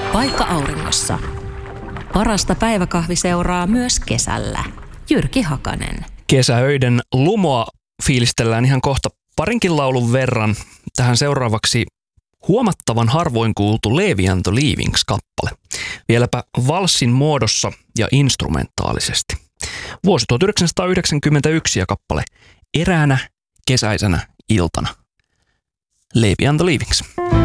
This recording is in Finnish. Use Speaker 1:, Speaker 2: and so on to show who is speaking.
Speaker 1: Paikka auringossa. Parasta päiväkahviseuraa myös kesällä. Jyrki Hakanen.
Speaker 2: Kesäöiden lumoa fiilistellään ihan kohta parinkin laulun verran. Tähän seuraavaksi huomattavan harvoin kuultu Levi and the Leavings-kappale. Vieläpä valssin muodossa ja instrumentaalisesti. Vuosi 1991 ja kappale Eräänä kesäisenä iltana. Levi and the Leavings.